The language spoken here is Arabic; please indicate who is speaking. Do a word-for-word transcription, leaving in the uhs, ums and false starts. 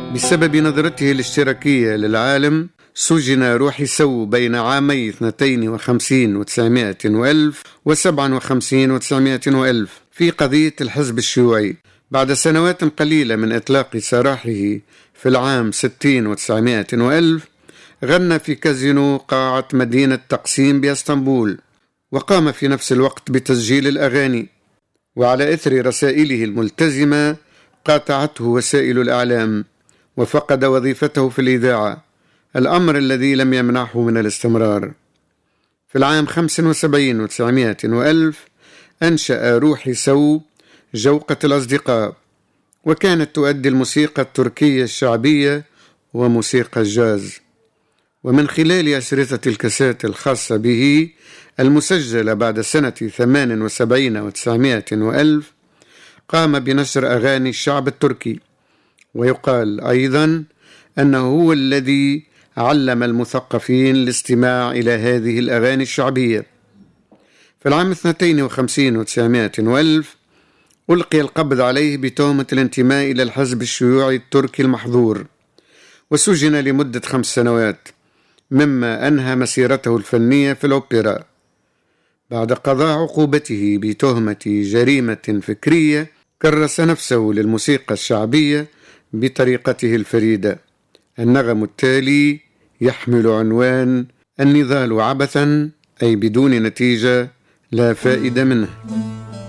Speaker 1: بسبب نظرته الاشتراكية للعالم سجن روحي سو بين عامي اثنتين وخمسين وتسعمائة وألف وسبعة وخمسين وتسعمائة وألف في قضية الحزب الشيوعي. بعد سنوات قليلة من إطلاق سراحه في العام ستين وتسعمائة وألف غنى في كازينو قاعة مدينة تقسيم بإسطنبول، وقام في نفس الوقت بتسجيل الأغاني. وعلى إثر رسائله الملتزمة قاطعته وسائل الإعلام وفقد وظيفته في الإذاعة، الأمر الذي لم يمنعه من الاستمرار. في العام خمسة وسبعين وتسعمائة وألف أنشأ روحي سو جوقة الأصدقاء، وكانت تؤدي الموسيقى التركية الشعبية وموسيقى الجاز. ومن خلال أشرطة الكاسيت الخاصة به المسجلة بعد سنة ثمان وسبعين وتسعمائة وألف قام بنشر أغاني الشعب التركي، ويقال أيضا أنه هو الذي علم المثقفين الاستماع إلى هذه الأغاني الشعبية. في العام اثنين وخمسين وتسعمائة وألف ألقي القبض عليه بتهمة الانتماء إلى الحزب الشيوعي التركي المحظور، وسجن لمدة خمس سنوات، مما أنهى مسيرته الفنية في الأوبرا. بعد قضاء عقوبته بتهمة جريمة فكرية كرس نفسه للموسيقى الشعبية بطريقته الفريدة. النغم التالي يحمل عنوان النضال عبثا، أي بدون نتيجة لا فائدة منه.